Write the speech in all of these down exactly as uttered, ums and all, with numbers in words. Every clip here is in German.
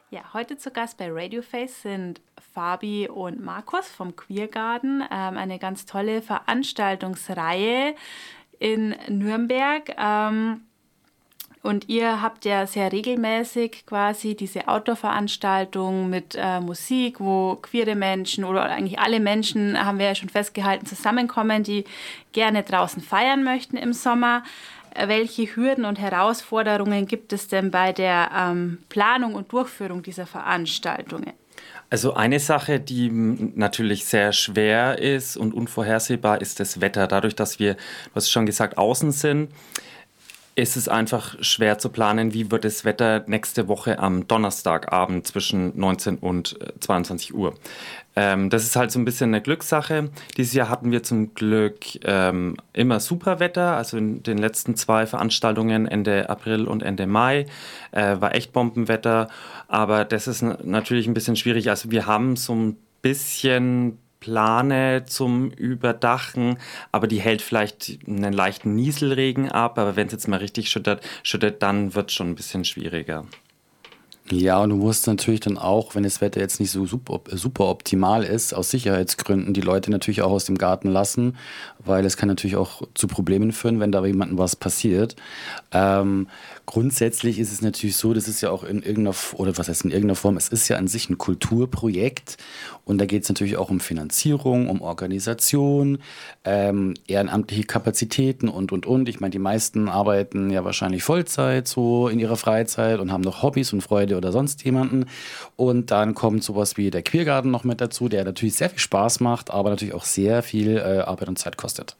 Ja, heute zu Gast bei Radioface sind Fabi und Markus vom Queer Garden, ähm, eine ganz tolle Veranstaltungsreihe in Nürnberg. Ähm, und ihr habt ja sehr regelmäßig quasi diese Outdoor-Veranstaltung mit äh, Musik, wo queere Menschen oder eigentlich alle Menschen, haben wir ja schon festgehalten, zusammenkommen, die gerne draußen feiern möchten im Sommer. Welche Hürden und Herausforderungen gibt es denn bei der ähm, Planung und Durchführung dieser Veranstaltungen? Also eine Sache, die natürlich sehr schwer ist und unvorhersehbar, ist das Wetter. Dadurch, dass wir, du hast es schon gesagt, außen sind, ist es einfach schwer zu planen, wie wird das Wetter nächste Woche am Donnerstagabend zwischen neunzehn und zweiundzwanzig Uhr. Ähm, das ist halt so ein bisschen eine Glückssache. Dieses Jahr hatten wir zum Glück ähm, immer super Wetter. Also in den letzten zwei Veranstaltungen, Ende April und Ende Mai, äh, war echt Bombenwetter. Aber das ist n- natürlich ein bisschen schwierig. Also wir haben so ein bisschen Plane zum Überdachen, aber die hält vielleicht einen leichten Nieselregen ab. Aber wenn es jetzt mal richtig schüttet, schüttet, dann wird es schon ein bisschen schwieriger. Ja, und du musst natürlich dann auch, wenn das Wetter jetzt nicht so super, super optimal ist, aus Sicherheitsgründen die Leute natürlich auch aus dem Garten lassen, weil es kann natürlich auch zu Problemen führen, wenn da jemandem was passiert. Ähm, grundsätzlich ist es natürlich so, das ist ja auch in irgendeiner, oder was heißt in irgendeiner Form, es ist ja an sich ein Kulturprojekt und da geht es natürlich auch um Finanzierung, um Organisation, ähm, ehrenamtliche Kapazitäten und, und, und. Ich meine, die meisten arbeiten ja wahrscheinlich Vollzeit so in ihrer Freizeit und haben noch Hobbys und Freude oder sonst jemanden. Und dann kommt sowas wie der Queergarten noch mit dazu, der natürlich sehr viel Spaß macht, aber natürlich auch sehr viel äh, Arbeit und Zeit kostet.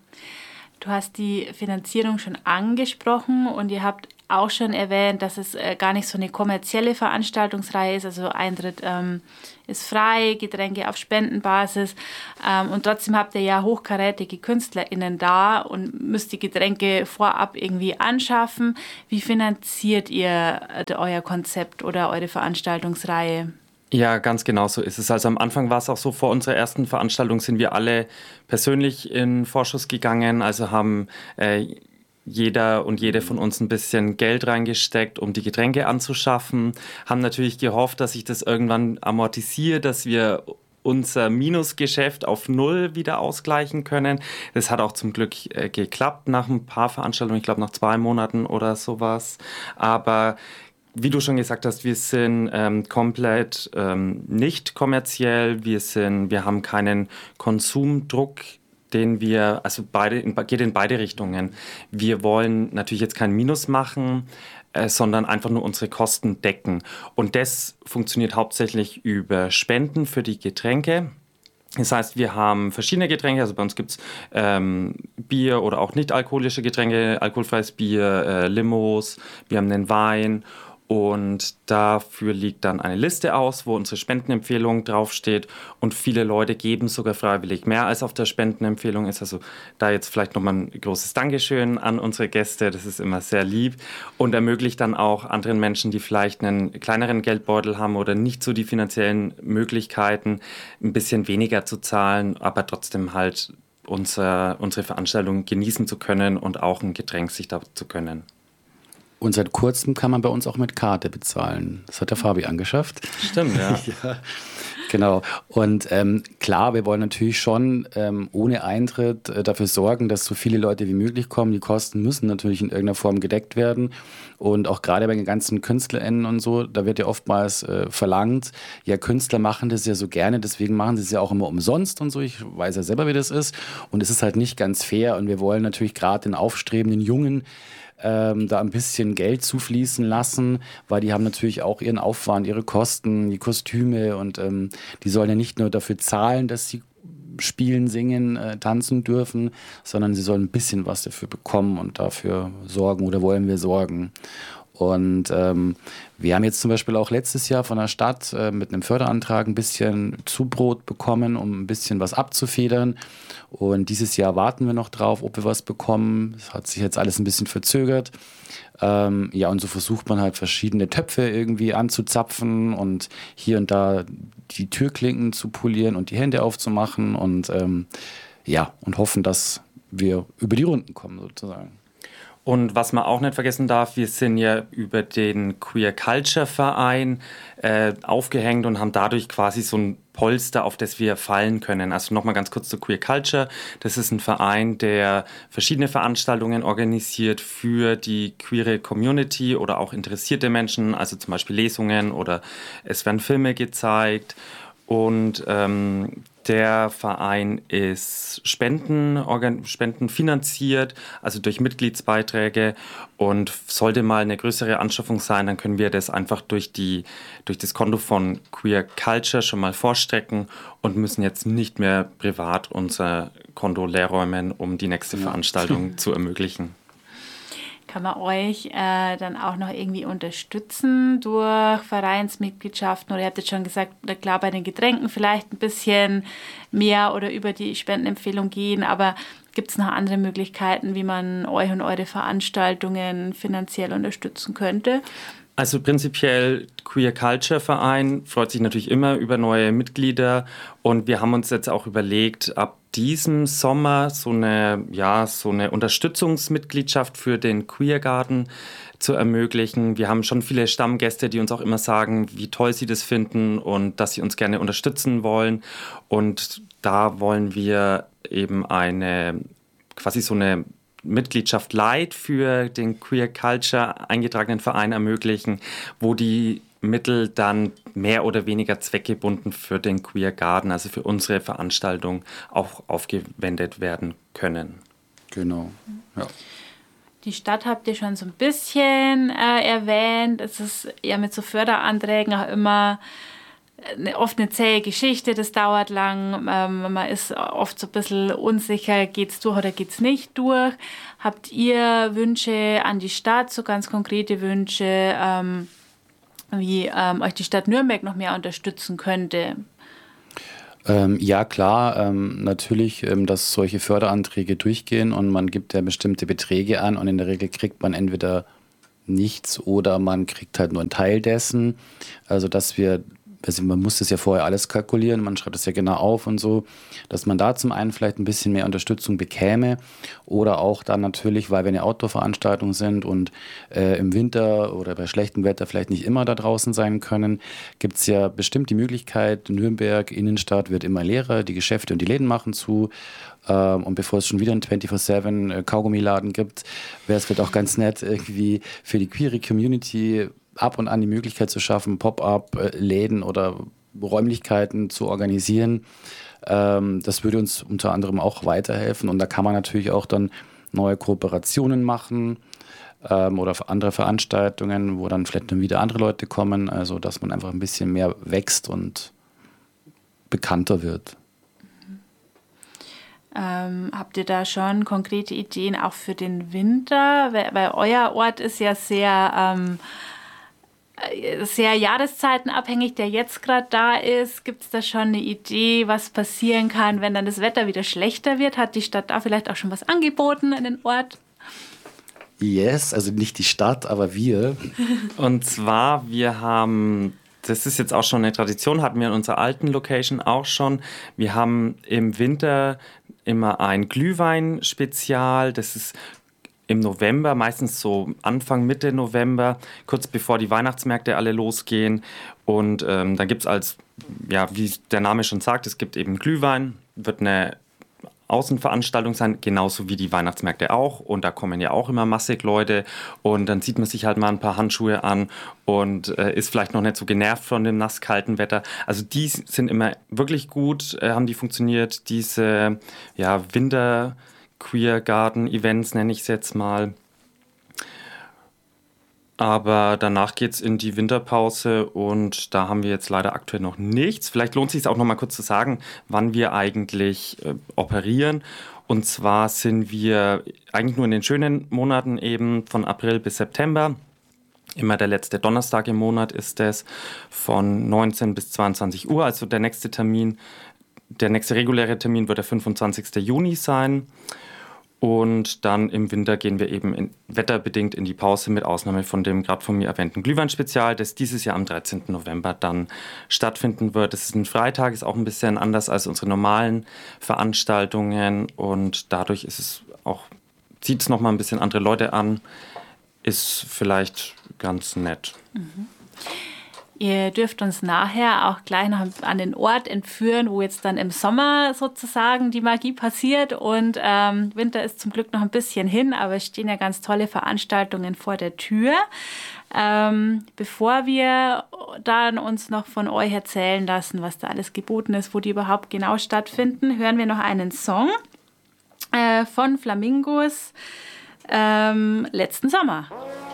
Du hast die Finanzierung schon angesprochen und ihr habt auch schon erwähnt, dass es äh, gar nicht so eine kommerzielle Veranstaltungsreihe ist. Also Eintritt ähm, ist frei, Getränke auf Spendenbasis. Ähm, und trotzdem habt ihr ja hochkarätige KünstlerInnen da und müsst die Getränke vorab irgendwie anschaffen. Wie finanziert ihr äh, euer Konzept oder eure Veranstaltungsreihe? Ja, ganz genau so ist es. Also am Anfang war es auch so, vor unserer ersten Veranstaltung sind wir alle persönlich in Vorschuss gegangen, also haben äh, jeder und jede von uns ein bisschen Geld reingesteckt, um die Getränke anzuschaffen, haben natürlich gehofft, dass sich das irgendwann amortisiert, dass wir unser Minusgeschäft auf Null wieder ausgleichen können. Das hat auch zum Glück äh, geklappt nach ein paar Veranstaltungen, ich glaube nach zwei Monaten oder sowas. Aber wie du schon gesagt hast, wir sind ähm, komplett ähm, nicht kommerziell. Wir sind, wir haben keinen Konsumdruck, den wir, also beide, in, geht in beide Richtungen. Wir wollen natürlich jetzt kein Minus machen, äh, sondern einfach nur unsere Kosten decken. Und das funktioniert hauptsächlich über Spenden für die Getränke. Das heißt, wir haben verschiedene Getränke, also bei uns gibt es ähm, Bier oder auch nicht alkoholische Getränke, alkoholfreies Bier, äh, Limos, wir haben den Wein und dafür liegt dann eine Liste aus, wo unsere Spendenempfehlung draufsteht und viele Leute geben sogar freiwillig mehr als auf der Spendenempfehlung ist. Also da jetzt vielleicht nochmal ein großes Dankeschön an unsere Gäste, das ist immer sehr lieb und ermöglicht dann auch anderen Menschen, die vielleicht einen kleineren Geldbeutel haben oder nicht so die finanziellen Möglichkeiten, ein bisschen weniger zu zahlen, aber trotzdem halt unser, unsere Veranstaltung genießen zu können und auch ein Getränk sich da zu können. Und seit kurzem kann man bei uns auch mit Karte bezahlen. Das hat der Fabi angeschafft. Stimmt, ja. Ja, genau. Und ähm, klar, wir wollen natürlich schon ähm, ohne Eintritt äh, dafür sorgen, dass so viele Leute wie möglich kommen. Die Kosten müssen natürlich in irgendeiner Form gedeckt werden. Und auch gerade bei den ganzen KünstlerInnen und so, da wird ja oftmals äh, verlangt, ja, Künstler machen das ja so gerne, deswegen machen sie es ja auch immer umsonst und so. Ich weiß ja selber, wie das ist. Und es ist halt nicht ganz fair. Und wir wollen natürlich gerade den aufstrebenden Jungen Ähm, da ein bisschen Geld zufließen lassen, weil die haben natürlich auch ihren Aufwand, ihre Kosten, die Kostüme und ähm, die sollen ja nicht nur dafür zahlen, dass sie spielen, singen, äh, tanzen dürfen, sondern sie sollen ein bisschen was dafür bekommen und dafür sorgen oder wollen wir sorgen. Und ähm, wir haben jetzt zum Beispiel auch letztes Jahr von der Stadt äh, mit einem Förderantrag ein bisschen Zubrot bekommen, um ein bisschen was abzufedern. Und dieses Jahr warten wir noch drauf, ob wir was bekommen. Das hat sich jetzt alles ein bisschen verzögert. Ähm, ja, und so versucht man halt verschiedene Töpfe irgendwie anzuzapfen und hier und da die Türklinken zu polieren und die Hände aufzumachen und ähm, ja, und hoffen, dass wir über die Runden kommen sozusagen. Und was man auch nicht vergessen darf, wir sind ja über den Queer Culture Verein äh, aufgehängt und haben dadurch quasi so ein Polster, auf das wir fallen können. Also nochmal ganz kurz zu Queer Culture. Das ist ein Verein, der verschiedene Veranstaltungen organisiert für die queere Community oder auch interessierte Menschen, also zum Beispiel Lesungen oder es werden Filme gezeigt. Und ähm, der Verein ist Spenden, organ, Spenden finanziert, also durch Mitgliedsbeiträge. Und sollte mal eine größere Anschaffung sein, dann können wir das einfach durch, die, durch das Konto von Queer Culture schon mal vorstrecken und müssen jetzt nicht mehr privat unser Konto leerräumen, um die nächste ja. Veranstaltung zu ermöglichen. Kann man euch äh, dann auch noch irgendwie unterstützen durch Vereinsmitgliedschaften? Oder ihr habt jetzt schon gesagt, klar, bei den Getränken vielleicht ein bisschen mehr oder über die Spendenempfehlung gehen, aber gibt es noch andere Möglichkeiten, wie man euch und eure Veranstaltungen finanziell unterstützen könnte? Also prinzipiell Queer Culture Verein freut sich natürlich immer über neue Mitglieder und wir haben uns jetzt auch überlegt, ab diesem Sommer so eine, ja, so eine Unterstützungsmitgliedschaft für den Queergarten zu ermöglichen. Wir haben schon viele Stammgäste, die uns auch immer sagen, wie toll sie das finden und dass sie uns gerne unterstützen wollen. Und da wollen wir eben eine, quasi so eine Mitgliedschaft Light für den Queer Culture eingetragenen Verein ermöglichen, wo die Mittel dann mehr oder weniger zweckgebunden für den Queer Garden, also für unsere Veranstaltung, auch aufgewendet werden können. Genau, ja. Die Stadt habt ihr schon so ein bisschen äh, erwähnt. Es ist ja mit so Förderanträgen auch immer eine, oft eine zähe Geschichte, das dauert lang. Ähm, man ist oft so ein bisschen unsicher, geht es durch oder geht es nicht durch. Habt ihr Wünsche an die Stadt, so ganz konkrete Wünsche, ähm, wie ähm, euch die Stadt Nürnberg noch mehr unterstützen könnte? Ähm, ja, klar, ähm, natürlich, ähm, dass solche Förderanträge durchgehen und man gibt ja bestimmte Beträge an und in der Regel kriegt man entweder nichts oder man kriegt halt nur einen Teil dessen. Also, dass wir, also man muss das ja vorher alles kalkulieren, man schreibt das ja genau auf und so, dass man da zum einen vielleicht ein bisschen mehr Unterstützung bekäme oder auch dann natürlich, weil wir eine Outdoor-Veranstaltung sind und äh, im Winter oder bei schlechtem Wetter vielleicht nicht immer da draußen sein können, gibt es ja bestimmt die Möglichkeit, Nürnberg, Innenstadt wird immer leerer, die Geschäfte und die Läden machen zu. Ähm, und bevor es schon wieder einen vierundzwanzig sieben Kaugummiladen gibt, wäre es vielleicht auch ganz nett, irgendwie für die queere Community ab und an die Möglichkeit zu schaffen, Pop-up-Läden oder Räumlichkeiten zu organisieren. Ähm, das würde uns unter anderem auch weiterhelfen. Und da kann man natürlich auch dann neue Kooperationen machen ähm, oder andere Veranstaltungen, wo dann vielleicht dann wieder andere Leute kommen. Also dass man einfach ein bisschen mehr wächst und bekannter wird. Ähm, habt ihr da schon konkrete Ideen auch für den Winter? Weil, weil euer Ort ist ja sehr... Ähm, sehr jahreszeitenabhängig, der jetzt gerade da ist. Gibt es da schon eine Idee, was passieren kann, wenn dann das Wetter wieder schlechter wird? Hat die Stadt da vielleicht auch schon was angeboten an den Ort? Yes, also nicht die Stadt, aber wir. Und zwar, wir haben, das ist jetzt auch schon eine Tradition, hatten wir in unserer alten Location auch schon. Wir haben im Winter immer ein Glühwein-Spezial, das ist im November, meistens so Anfang, Mitte November, kurz bevor die Weihnachtsmärkte alle losgehen. Und ähm, dann gibt es als, ja, wie der Name schon sagt, es gibt eben Glühwein, wird eine Außenveranstaltung sein, genauso wie die Weihnachtsmärkte auch. Und da kommen ja auch immer massig Leute. Und dann zieht man sich halt mal ein paar Handschuhe an und äh, ist vielleicht noch nicht so genervt von dem nasskalten Wetter. Also die sind immer wirklich gut, äh, haben die funktioniert, diese ja, Winter- Queer Garden Events nenne ich es jetzt mal. Aber danach geht es in die Winterpause und da haben wir jetzt leider aktuell noch nichts. Vielleicht lohnt es sich auch noch mal kurz zu sagen, wann wir eigentlich äh, operieren. Und zwar sind wir eigentlich nur in den schönen Monaten eben von April bis September. Immer der letzte Donnerstag im Monat ist es von neunzehn bis zweiundzwanzig Uhr. Also der nächste Termin, der nächste reguläre Termin wird der fünfundzwanzigster Juni sein. Und dann im Winter gehen wir eben in, wetterbedingt in die Pause, mit Ausnahme von dem gerade von mir erwähnten Glühwein-Spezial, das dieses Jahr am dreizehnten November dann stattfinden wird. Das ist ein Freitag, ist auch ein bisschen anders als unsere normalen Veranstaltungen und dadurch ist es auch zieht es nochmal ein bisschen andere Leute an, ist vielleicht ganz nett. Mhm. Ihr dürft uns nachher auch gleich noch an den Ort entführen, wo jetzt dann im Sommer sozusagen die Magie passiert. Und ähm, Winter ist zum Glück noch ein bisschen hin, aber es stehen ja ganz tolle Veranstaltungen vor der Tür. Ähm, bevor wir dann uns noch von euch erzählen lassen, was da alles geboten ist, wo die überhaupt genau stattfinden, hören wir noch einen Song äh, von Flamingos ähm, letzten Sommer.